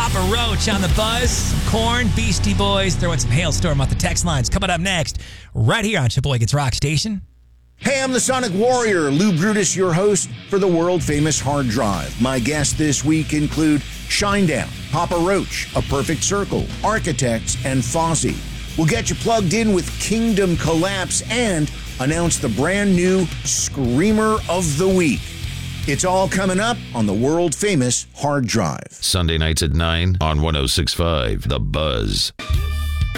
Papa Roach on the buzz. Some Korn, Beastie Boys, throwing some Hailstorm off the text lines. Coming up next, right here on Sheboygan Rock Station. Hey, I'm the Sonic Warrior, Lou Brutus, your host for the world-famous Hard Drive. My guests this week include Shinedown, Papa Roach, A Perfect Circle, Architects, and Fozzy. We'll get you plugged in with Kingdom Collapse and announce the brand new Screamer of the Week. It's all coming up on the world-famous Hard Drive. Sunday nights at 9 on 106.5 The Buzz.